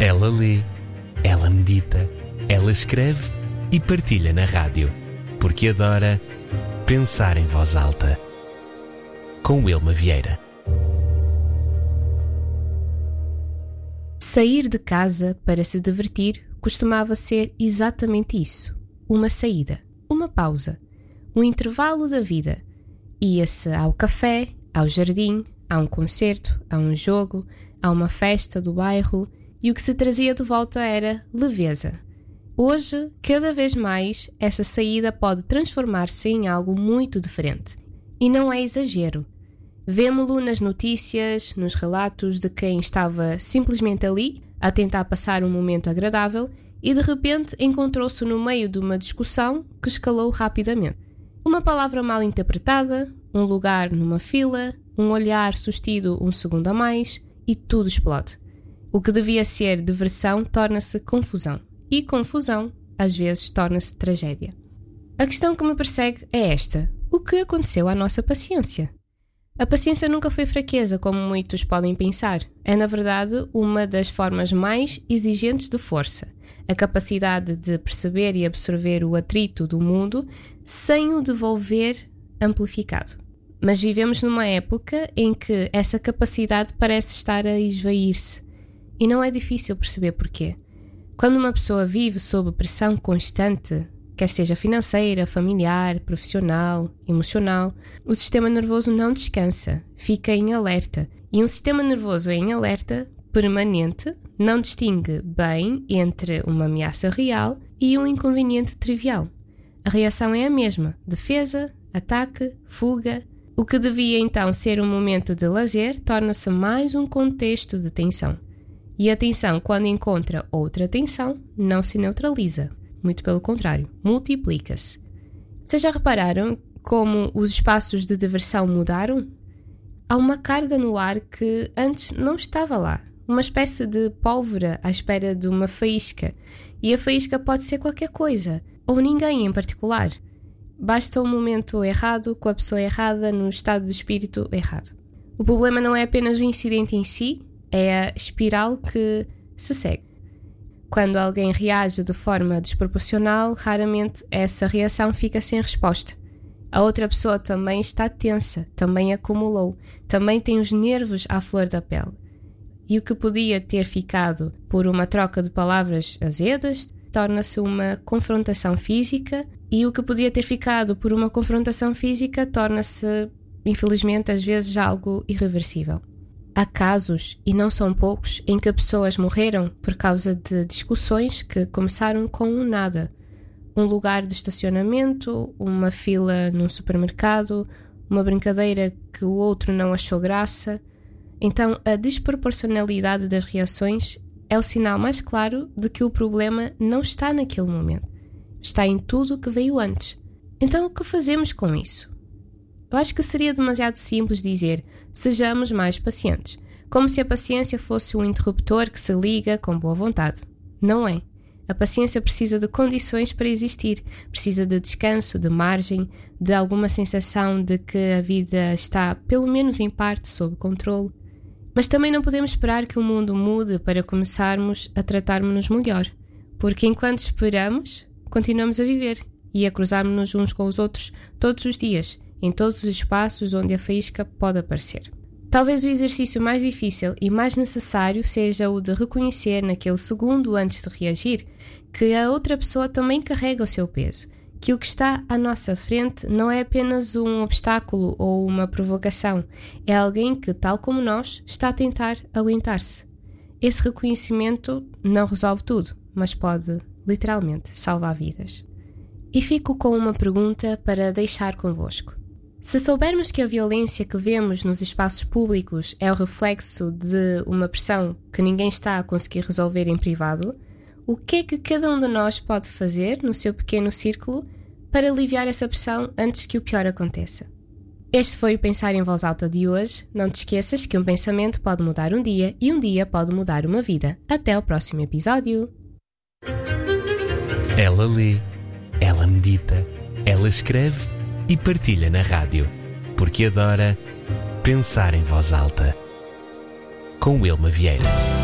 Ela lê, ela medita, ela escreve e partilha na rádio, porque adora pensar em voz alta. Com Wilma Vieira. Sair de casa para se divertir costumava ser exatamente isso. Uma saída, uma pausa, um intervalo da vida. Ia-se ao café, ao jardim, a um concerto, a um jogo, a uma festa do bairro, e o que se trazia de volta era leveza. Hoje, cada vez mais, essa saída pode transformar-se em algo muito diferente. E não é exagero. Vemo-lo nas notícias, nos relatos de quem estava simplesmente ali, a tentar passar um momento agradável, e de repente encontrou-se no meio de uma discussão que escalou rapidamente. Uma palavra mal interpretada, um lugar numa fila, um olhar sustido um segundo a mais, e tudo explode. O que devia ser diversão torna-se confusão. E confusão, às vezes, torna-se tragédia. A questão que me persegue é esta. O que aconteceu à nossa paciência? A paciência nunca foi fraqueza, como muitos podem pensar. É, na verdade, uma das formas mais exigentes de força. A capacidade de perceber e absorver o atrito do mundo sem o devolver amplificado. Mas vivemos numa época em que essa capacidade parece estar a esvair-se. E não é difícil perceber porquê. Quando uma pessoa vive sob pressão constante, quer seja financeira, familiar, profissional, emocional, o sistema nervoso não descansa, fica em alerta. E um sistema nervoso em alerta permanente não distingue bem entre uma ameaça real e um inconveniente trivial. A reação é a mesma: defesa, ataque, fuga. O que devia então ser um momento de lazer torna-se mais um contexto de tensão. E a tensão, quando encontra outra tensão, não se neutraliza. Muito pelo contrário, multiplica-se. Vocês já repararam como os espaços de diversão mudaram? Há uma carga no ar que antes não estava lá. Uma espécie de pólvora à espera de uma faísca. E a faísca pode ser qualquer coisa, ou ninguém em particular. Basta um momento errado, com a pessoa errada, no estado de espírito errado. O problema não é apenas o incidente em si, é a espiral que se segue. Quando alguém reage de forma desproporcional, raramente essa reação fica sem resposta. A outra pessoa também está tensa, também acumulou, também tem os nervos à flor da pele. E o que podia ter ficado por uma troca de palavras azedas torna-se uma confrontação física, e o que podia ter ficado por uma confrontação física torna-se, infelizmente, às vezes algo irreversível. Há casos, e não são poucos, em que pessoas morreram por causa de discussões que começaram com um nada. Um lugar de estacionamento, uma fila num supermercado, uma brincadeira que o outro não achou graça. Então, a desproporcionalidade das reações é o sinal mais claro de que o problema não está naquele momento. Está em tudo que veio antes. Então, o que fazemos com isso? Eu acho que seria demasiado simples dizer: sejamos mais pacientes, como se a paciência fosse um interruptor que se liga com boa vontade. Não é. A paciência precisa de condições para existir, precisa de descanso, de margem, de alguma sensação de que a vida está, pelo menos em parte, sob controle. Mas também não podemos esperar que o mundo mude para começarmos a tratarmos-nos melhor, porque enquanto esperamos, continuamos a viver e a cruzarmos-nos uns com os outros todos os dias, em todos os espaços onde a faísca pode aparecer. Talvez o exercício mais difícil e mais necessário seja o de reconhecer naquele segundo antes de reagir que a outra pessoa também carrega o seu peso, que o que está à nossa frente não é apenas um obstáculo ou uma provocação, é alguém que, tal como nós, está a tentar aguentar-se. Esse reconhecimento não resolve tudo, mas pode, literalmente, salvar vidas. E fico com uma pergunta para deixar convosco. Se soubermos que a violência que vemos nos espaços públicos é o reflexo de uma pressão que ninguém está a conseguir resolver em privado, o que é que cada um de nós pode fazer no seu pequeno círculo para aliviar essa pressão antes que o pior aconteça? Este foi o Pensar em Voz Alta de hoje. Não te esqueças que um pensamento pode mudar um dia e um dia pode mudar uma vida. Até ao próximo episódio. Ela lê, ela medita, ela escreve e partilha na rádio, porque adora pensar em voz alta. Com Wilma Vieira.